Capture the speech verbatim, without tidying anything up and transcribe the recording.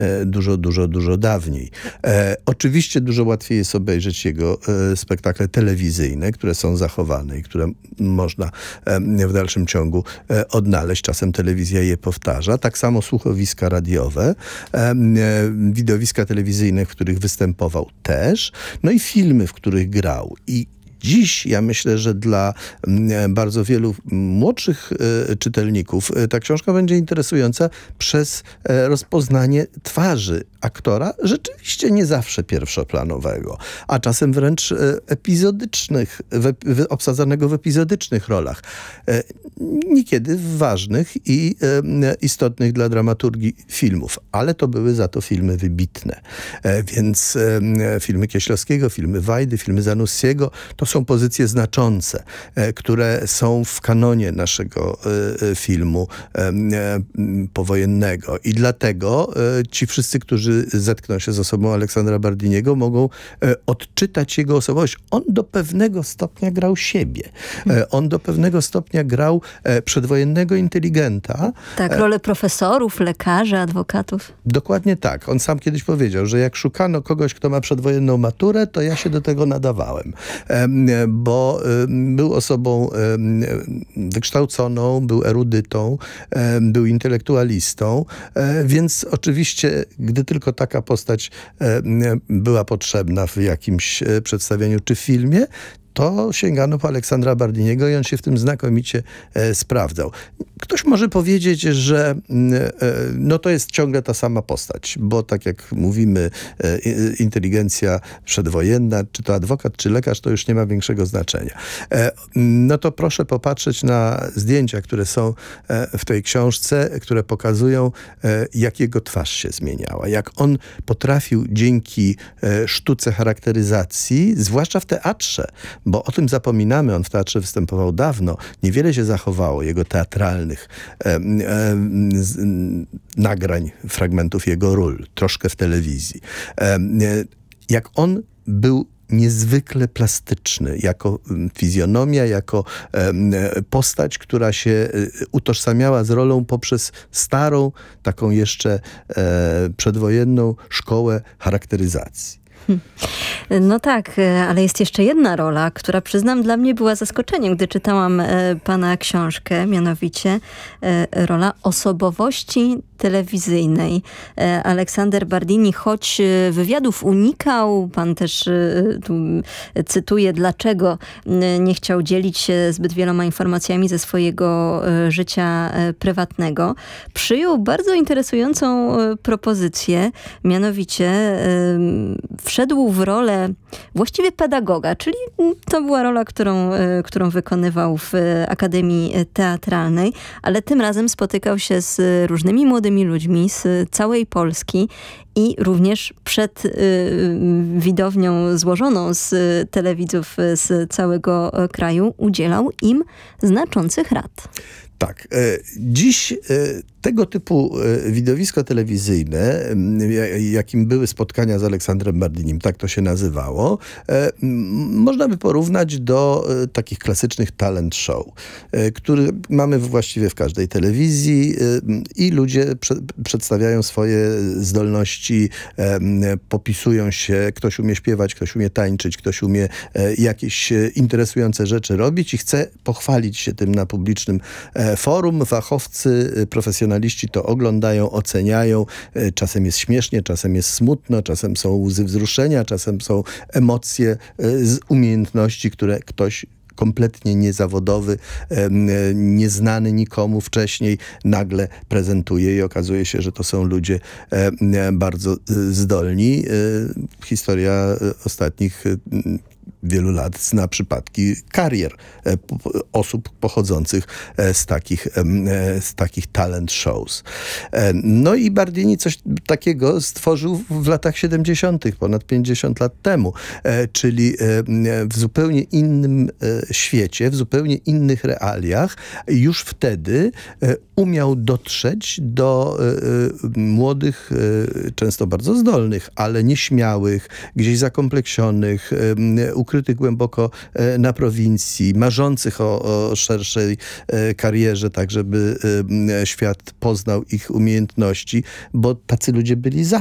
dużo, dużo, dużo dawniej. E, oczywiście dużo łatwiej jest obejrzeć jego e, spektakle telewizyjne, które są zachowane i które można e, w dalszym ciągu e, odnaleźć. Czasem telewizja je powtarza. Tak samo słuchowiska radiowe, e, e, widowiska telewizyjne, w których występował też. No i filmy, w których grał. I dziś ja myślę, że dla bardzo wielu młodszych czytelników ta książka będzie interesująca przez rozpoznanie twarzy aktora, rzeczywiście nie zawsze pierwszoplanowego, a czasem wręcz epizodycznych, w, obsadzanego w epizodycznych rolach. Niekiedy w ważnych i istotnych dla dramaturgii filmów, ale to były za to filmy wybitne. Więc filmy Kieślowskiego, filmy Wajdy, filmy Zanussiego, to są pozycje znaczące, które są w kanonie naszego filmu powojennego. I dlatego ci wszyscy, którzy zetkną się z osobą Aleksandra Bardiniego, mogą odczytać jego osobowość. On do pewnego stopnia grał siebie. On do pewnego stopnia grał przedwojennego inteligenta. Tak, rolę profesorów, lekarzy, adwokatów. Dokładnie tak. On sam kiedyś powiedział, że jak szukano kogoś, kto ma przedwojenną maturę, to ja się do tego nadawałem. Bo był osobą wykształconą, był erudytą, był intelektualistą, więc oczywiście, gdy tylko taka postać była potrzebna w jakimś przedstawieniu czy filmie, to sięgano po Aleksandra Bardiniego i on się w tym znakomicie e, sprawdzał. Ktoś może powiedzieć, że e, no to jest ciągle ta sama postać, bo tak jak mówimy, e, inteligencja przedwojenna, czy to adwokat, czy lekarz, to już nie ma większego znaczenia. E, no to proszę popatrzeć na zdjęcia, które są e, w tej książce, które pokazują, e, jak jego twarz się zmieniała, jak on potrafił dzięki e, sztuce charakteryzacji, zwłaszcza w teatrze, bo o tym zapominamy, on w teatrze występował dawno, niewiele się zachowało jego teatralnych e, e, z, nagrań, fragmentów jego ról, troszkę w telewizji. E, jak on był niezwykle plastyczny, jako fizjonomia, jako e, postać, która się utożsamiała z rolą poprzez starą, taką jeszcze e, przedwojenną szkołę charakteryzacji. No tak, ale jest jeszcze jedna rola, która przyznam dla mnie była zaskoczeniem, gdy czytałam e, pana książkę, mianowicie e, rola osobowości telewizyjnej. E, Aleksander Bardini, choć wywiadów unikał, pan też e, tu cytuje, dlaczego nie chciał dzielić się zbyt wieloma informacjami ze swojego e, życia e, prywatnego, przyjął bardzo interesującą e, propozycję, mianowicie e, wszedł w rolę właściwie pedagoga, czyli to była rola, którą, którą wykonywał w Akademii Teatralnej, ale tym razem spotykał się z różnymi młodymi ludźmi z całej Polski i również przed y, widownią złożoną z telewidzów z całego kraju udzielał im znaczących rad. Tak. Dziś tego typu widowisko telewizyjne, jakim były spotkania z Aleksandrem Bardinim, tak to się nazywało, można by porównać do takich klasycznych talent show, które mamy właściwie w każdej telewizji i ludzie przedstawiają swoje zdolności, popisują się, ktoś umie śpiewać, ktoś umie tańczyć, ktoś umie jakieś interesujące rzeczy robić i chce pochwalić się tym na publicznym forum. Fachowcy, profesjonaliści to oglądają, oceniają. Czasem jest śmiesznie, czasem jest smutno, czasem są łzy wzruszenia, czasem są emocje z umiejętności, które ktoś kompletnie niezawodowy, nieznany nikomu wcześniej nagle prezentuje i okazuje się, że to są ludzie bardzo zdolni. Historia ostatnich wielu lat zna przypadki karier e, po, osób pochodzących e, z, takich, e, z takich talent shows. E, no i Bardini coś takiego stworzył w latach siedemdziesiątych, ponad pięćdziesiąt lat temu, e, czyli e, w zupełnie innym e, świecie, w zupełnie innych realiach. Już wtedy e, umiał dotrzeć do e, młodych, e, często bardzo zdolnych, ale nieśmiałych, gdzieś zakompleksionych, e, ukrytych głęboko e, na prowincji, marzących o, o szerszej e, karierze, tak żeby e, świat poznał ich umiejętności, bo tacy ludzie byli za